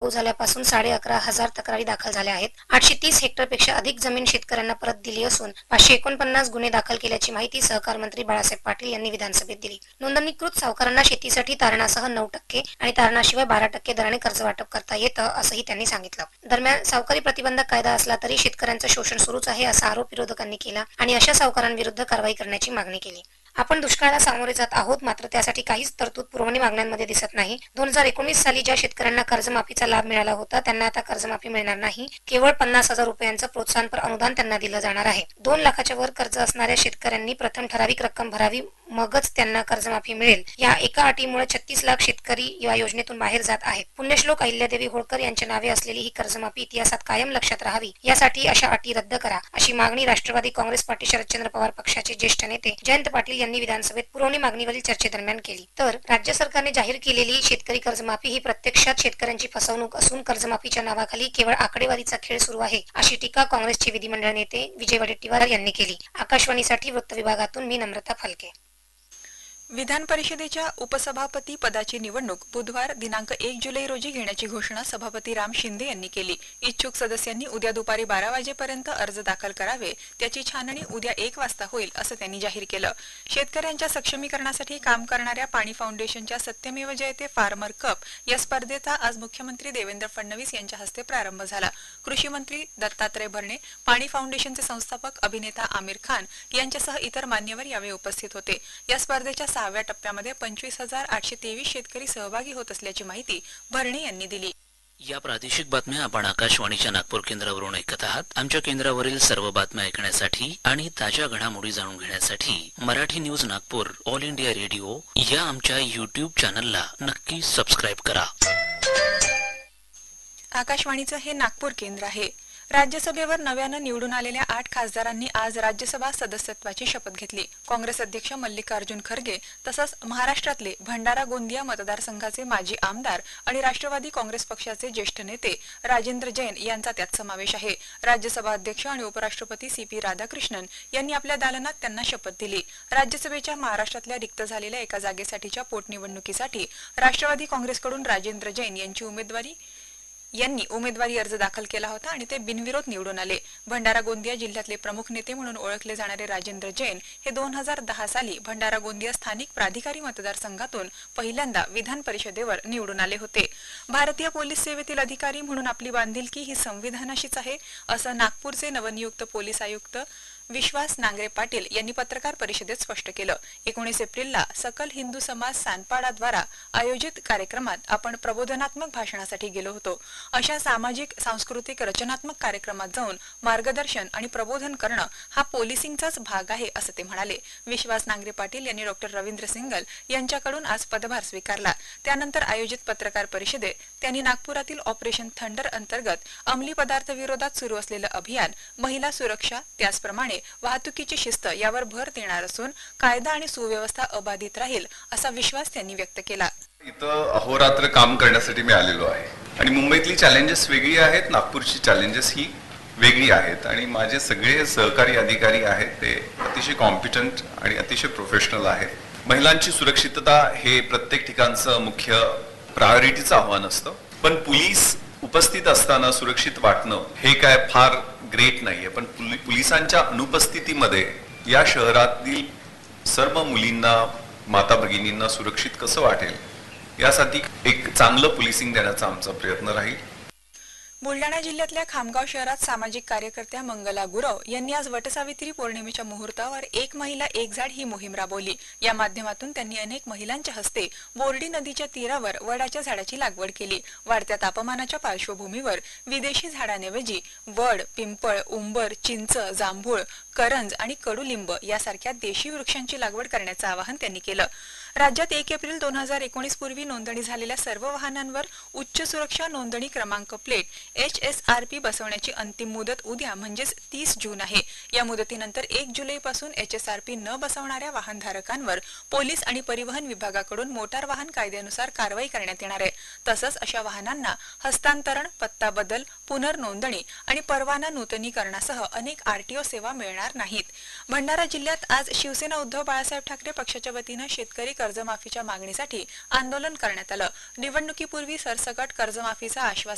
लागू झाल्यापासून 11,500 तक्रारी दाखल झाल्या आहेत. 830 हेक्टरपेक्षा अधिक जमीन शेतकऱ्यांना परत दिली असून 549 गुन्हे दाखल केल्याची माहिती सहकार मंत्री बाळासाहेब पाटील यांनी विधानसभेत दिली. नोंदणीकृत सावकारांना शेतीसाठी तारणासह 9% आणि तारणाशिवाय 12% दराने कर्ज वाटप करता येतं असंही त्यांनी सांगितलं. दरम्यान सावकारी प्रतिबंधक कायदा असला तरी शेतकऱ्यांचं शोषण सुरूच आहे असा आरोप विरोधकांनी केला आणि अशा सावकारांविरुद्ध कारवाई करण्याची मागणी केली. आपण दुष्काळाला सामोरे जात आहोत, मात्र त्यासाठी काहीच तरतूद पुरवणी मागण्यांमध्ये दिसत नाही. 2019 साली ज्या शेतकऱ्यांना कर्जमाफीचा लाभ मिळाला होता त्यांना आता कर्जमाफी मिळणार नाही. केवळ 50,000 रुपयांचं प्रोत्साहनपर अनुदान त्यांना दिलं जाणार आहे. 2 लाखाच्या वर कर्ज असणाऱ्या शेतकऱ्यांनी प्रथम ठराविक रक्कम भरावी, मगच त्यांना कर्जमाफी मिळेल. या एका अटीमुळे 36 लाख शेतकरी या योजनेतून बाहेर जात आहेत. पुण्यश्लोक अहिल्यादेवी होळकर यांच्या नावे असलेली ही कर्जमाफी इतिहासात कायम लक्षात राहावी, यासाठी अशा अटी रद्द करा अशी मागणी राष्ट्रवादी काँग्रेस पार्टी शरदचंद्र पवार पक्षाचे ज्येष्ठ नेते जयंत पाटील यांनी विधानसभेत पुरवणी मागणीवरील चर्चेदरम्यान केली. तर राज्य सरकारने जाहीर केलेली शेतकरी कर्जमाफी ही प्रत्यक्षात शेतकऱ्यांची फसवणूक असून कर्जमाफीच्या नावाखाली केवळ आकडेवारीचा खेळ सुरू आहे अशी टीका काँग्रेसचे विधिमंडळ नेते विजय वडेट्टीवार यांनी केली. आकाशवाणीसाठी वृत्त विभागातून मी नम्रता फालके. विधान परिषदेच्या उपसभापती पदाची निवडणूक बुधवार दिनांक 1 जुलै रोजी घेण्याची घोषणा सभापती राम शिंदे यांनी केली. इच्छुक सदस्यांनी उद्या दुपारी 12 वाजेपर्यंत अर्ज दाखल करावे. त्याची छाननी उद्या 1 वाजता होईल असं त्यांनी जाहीर केलं. शेतकऱ्यांच्या सक्षमीकरणासाठी काम करणाऱ्या पाणी फाउंडेशनच्या सत्यमेव जयते फार्मर कप या स्पर्धेचा आज मुख्यमंत्री देवेंद्र फडणवीस यांच्या हस्ते प्रारंभ झाला. कृषी मंत्री दत्तात्रय भरणे, पाणी फाउंडेशनचे संस्थापक अभिनेता आमिर खान यांच्यासह इतर मान्यवर यावेळी उपस्थित होते. या स्पर्धेच्या 6व्या टप्प्यामध्ये 25,823 शेतकरी सहभागी होत असल्याची माहिती भरणे यांनी दिली. या प्रादेशिक बातम्या आपण आकाशवाणीच्या नागपूर केंद्रावरून ऐकत आहात. आमच्या केंद्रावरील सर्व बातम्या ऐकण्यासाठी आणि ताज्या घडामोडी जाणून घेण्यासाठी Marathi news Nagpur all India radio या आमच्या YouTube चॅनलला नक्की सबस्क्राईब करा. आकाशवाणीचं हे नागपूर केंद्र आहे. राज्यसभेवर नव्यानं निवडून आलेल्या 8 खासदारांनी आज राज्यसभा सदस्यत्वाची शपथ घेतली. काँग्रेस अध्यक्ष मल्लिकार्जुन खरगे तसंच महाराष्ट्रातले भंडारा गोंदिया मतदारसंघाचे माजी आमदार आणि राष्ट्रवादी काँग्रेस पक्षाचे ज्येष्ठ नेते राजेंद्र जैन यांचा त्यात समावेश आहे. राज्यसभा अध्यक्ष आणि उपराष्ट्रपती CP राधाकृष्णन यांनी आपल्या दालनात त्यांना शपथ दिली. राज्यसभेच्या महाराष्ट्रातल्या रिक्त झालेल्या एका जागेसाठीच्या पोटनिवडणुकीसाठी राष्ट्रवादी काँग्रेसकडून राजेंद्र जैन यांनी उमेदवारी अर्ज दाखल केला होता आणि ते बिनविरोध निवडून आले. भंडारा गोंदिया जिल्ह्यातले प्रमुख नेते म्हणून ओळखले जाणारे राजेंद्र जैन हे 2010 साली भंडारा गोंदिया स्थानिक प्राधिकारी मतदारसंघातून पहिल्यांदा विधान परिषदेवर निवडून आले होते. भारतीय पोलीस सेवेतील अधिकारी म्हणून आपली बांधिलकी ही संविधानाशीच आहे असं नागपूरचे नवनियुक्त पोलीस आयुक्त विश्वास नांगरे पाटील यांनी पत्रकार परिषदेत स्पष्ट केलं. 19 एप्रिलला सकल हिंदू समाज सानपाडाद्वारा आयोजित कार्यक्रमात आपण प्रबोधनात्मक भाषणासाठी गेलो होतो. अशा सामाजिक सांस्कृतिक रचनात्मक कार्यक्रमात जाऊन मार्गदर्शन आणि प्रबोधन करणं हा पोलिसिंगचाच भाग आहे असं ते म्हणाले. विश्वास नांगरे पाटील यांनी डॉ. रवींद्र सिंगल यांच्याकडून आज पदभार स्वीकारला. त्यानंतर आयोजित पत्रकार परिषदेत त्यांनी नागपुरातील ऑपरेशन थंडर अंतर्गत अंमली पदार्थ विरोधात सुरू असलेलं अभियान, महिला सुरक्षा, त्याचप्रमाणे वाहतुकीची शिस्त यावर भर देणार असून कायदा आणि सुव्यवस्था अबाधित राहील असा विश्वास त्यांनी व्यक्त केला. इथं अहोरात्र काम करण्यासाठी मी आलेलो आहे आणि मुंबईतली चॅलेंजेस वेगळी आहेत, नागपूरची चॅलेंजेस ही वेगळी आहेत आणि माझे सगळे सहकारी अधिकारी आहेत ते अतिशय कॉम्पिटंट आणि अतिशय प्रोफेशनल आहेत. महिलांची सुरक्षितता हे प्रत्येक ठिकाणचं मुख्य प्रायोरिटीचं आव्हान असतं, पण पोलीस उपस्थित असताना सुरक्षित वाटणं हे काय फार ग्रेट नाहीये. पण पोलिसांच्या अनुपस्थितीमध्ये या शहरातील सर्व मुलींना, माता भगिनींना सुरक्षित कसं वाटेल यासाठी एक चांगलं पोलिसिंग देण्याचा आमचा प्रयत्न राहील. बुलढाणा जिल्ह्यातल्या खामगाव शहरात सामाजिक कार्यकर्त्या मंगला गुरव यांनी आज वटसावित्री पौर्णिमेच्या मुहूर्तावर एक महिला एक झाड ही मोहीम राबवली. या माध्यमातून त्यांनी अनेक महिलांच्या हस्ते बोर्डी नदीच्या तीरावर वडाच्या झाडाची लागवड केली. वाढत्या तापमानाच्या पार्श्वभूमीवर विदेशी झाडांऐवजी वड, पिंपळ, उंबर, चिंच, जांभूळ, करंज आणि कडुलिंब यासारख्या देशी वृक्षांची लागवड करण्याचं आवाहन त्यांनी केलं. राज्यात 1 एप्रिल 2019 पूर्वी नोंदणी झालेल्या सर्व वाहनांवर उच्च सुरक्षा नोंदणी क्रमांक प्लेट HSRP बसवण्याची अंतिम मुदत उद्या म्हणजेच 30 जून आहे. या मुदतीनंतर 1 जुलैपासून HSRP न बसवणाऱ्या वाहनधारकांवर पोलीस आणि परिवहन विभागाकडून मोटार वाहन कायद्यानुसार कारवाई करण्यात येणार आहे. तसंच अशा वाहनांना हस्तांतरण, पत्ता बदल, पुनर्नोंदणी आणि परवाना नूतनीकरणासह अनेक RTO सेवा मिळणार नाहीत. भंडारा जिल्ह्यात आज शिवसेना उद्धव बाळासाहेब ठाकरे पक्षाच्या वतीनं शेतकरी कर्जमाफीच्या मागणीसाठी आंदोलन करण्यात आलं. निवडणुकीपूर्वी सरसकट कर्जमाफीचा आश्वासन